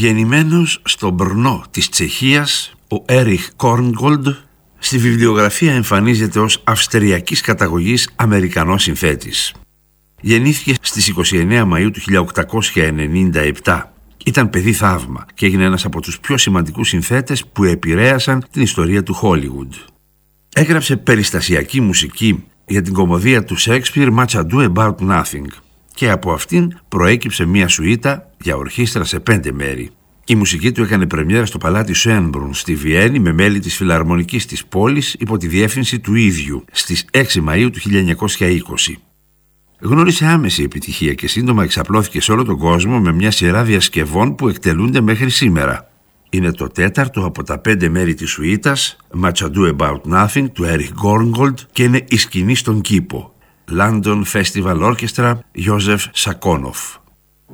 Γεννημένος στο Μπρνό της Τσεχίας, ο Έριχ Κόρνγκολντ στη βιβλιογραφία εμφανίζεται ως αυστριακής καταγωγής Αμερικανός συνθέτης. Γεννήθηκε στις 29 Μαΐου του 1897. Ήταν παιδί θαύμα και έγινε ένας από τους πιο σημαντικούς συνθέτες που επηρέασαν την ιστορία του Χόλιγουντ. Έγραψε περιστασιακή μουσική για την κομμωδία του Σέξπιρ Much Ado About Nothing και από αυτήν προέκυψε μια σουίτα για ορχήστρα σε 5 μέρη. Η μουσική του έκανε πρεμιέρα στο παλάτι Σένμπρουν στη Βιέννη με μέλη της Φιλαρμονικής της πόλης υπό τη διεύθυνση του ίδιου στις 6 Μαΐου του 1920. Γνώρισε άμεση επιτυχία και σύντομα εξαπλώθηκε σε όλο τον κόσμο με μια σειρά διασκευών που εκτελούνται μέχρι σήμερα. Είναι το 4ο από τα 5 μέρη της σουίτας Much Ado About Nothing του Έριχ Κόρνγκολντ και είναι η σκηνή στον κήπο. London Festival Orchestra, Joseph Sakonoff.